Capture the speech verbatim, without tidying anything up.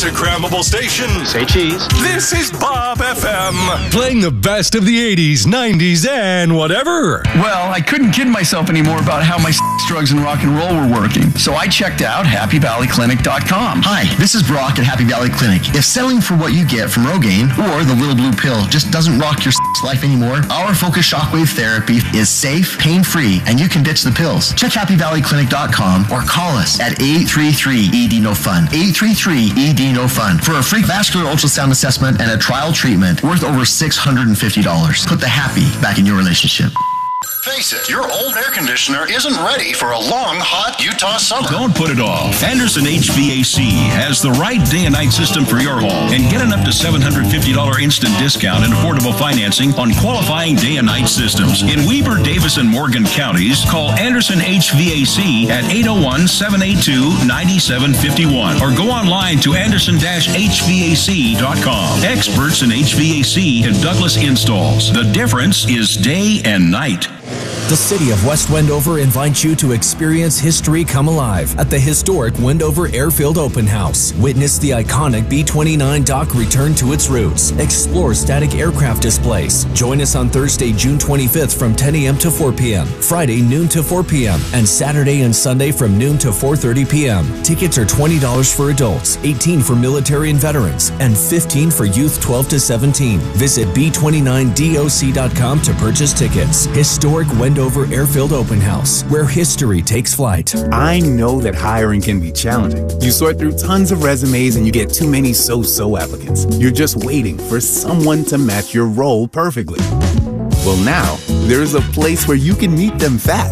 Instagrammable station. Say cheese. This is Bob F M. Playing the best of the eighties, nineties, and whatever. Well, I couldn't kid myself anymore about how my sex, drugs, and rock and roll were working. So I checked out happy valley clinic dot com. Hi, this is Brock at Happy Valley Clinic. If settling for what you get from Rogaine or the little blue pill just doesn't rock your life anymore, our Focus Shockwave Therapy is safe, pain-free, and you can ditch the pills. Check happy valley clinic dot com or call us at eight three three E D no fun. eight three three E D no fun for a free vascular ultrasound assessment and a trial treatment worth over six hundred fifty dollars. Put the happy back in your relationship. Face it, your old air conditioner isn't ready for a long, hot Utah summer. Don't put it off. Anderson H V A C has the right day and night system for your home. And get an up to seven hundred fifty dollars instant discount and affordable financing on qualifying day and night systems. In Weber, Davis, and Morgan counties, call Anderson H V A C at eight oh one, seven eight two, nine seven five one or go online to anderson dash h v a c dot com. Experts in H V A C and Douglas Installs. The difference is day and night. The City of West Wendover invites you to experience history come alive at the historic Wendover Airfield Open House. Witness the iconic B twenty-nine dock return to its roots. Explore static aircraft displays. Join us on Thursday, June twenty-fifth from ten a.m. to four p.m., Friday noon to four p.m., and Saturday and Sunday from noon to four thirty p.m. Tickets are twenty dollars for adults, eighteen dollars for military and veterans, and fifteen dollars for youth twelve to seventeen. Visit b twenty-nine doc dot com to purchase tickets. Historic Wendover Wendover Airfield Open House, where history takes flight. I know that hiring can be challenging. You sort through tons of resumes and you get too many so-so applicants. You're just waiting for someone to match your role perfectly. Well, now, there's a place where you can meet them fast.